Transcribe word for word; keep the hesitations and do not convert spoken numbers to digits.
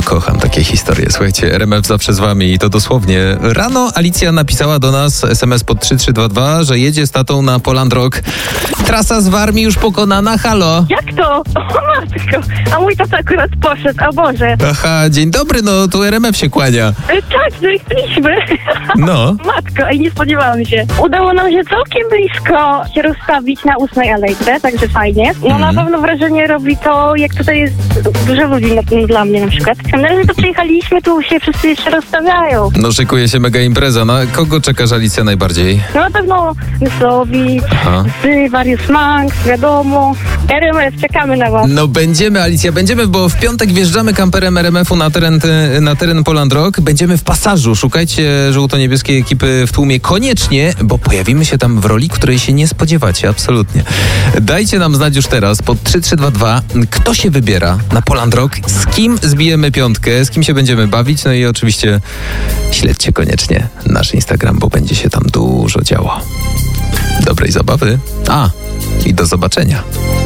Kocham takie historie. Słuchajcie, R M F zawsze z wami i to dosłownie. Rano Alicja napisała do nas es em es pod trzy trzy dwa dwa, że jedzie z tatą na Poland Rock. Trasa z Warmii już pokonana, halo. Jak to? O matko, a mój tata akurat poszedł, a Boże. Aha, dzień dobry, no tu R M F się kłania. E, tak, no i byliśmy. No. Matko, ej, nie spodziewałam się. Udało nam się całkiem blisko się rozstawić na ósmej alejce, także fajnie. No Mhm. na pewno wrażenie robi to, jak tutaj jest dużo ludzi, na, dla mnie na przykład. Na razie to przyjechaliśmy, tu się wszyscy jeszcze rozstawiają. No szykuje się mega impreza. Na kogo czekasz, Alicja, najbardziej? No na pewno Mysłowicz, Aha. Zy, Warius Manx, wiadomo. R M F, czekamy na was. No będziemy, Alicja, będziemy, bo w piątek wjeżdżamy kamperem R M F u na teren, na teren Poland Rock. Będziemy w Pasażu. Szukajcie żółto-niebieskiej ekipy w tłumie koniecznie, bo pojawimy się tam w roli, której się nie spodziewacie, absolutnie. Dajcie nam znać już teraz pod trzy trzy dwa dwa, kto się wybiera na Poland Rock, z kim zbijemy piątkę, z kim się będziemy bawić, no i oczywiście śledźcie koniecznie nasz Instagram, bo będzie się tam dużo działo. Dobrej zabawy. A, i do zobaczenia.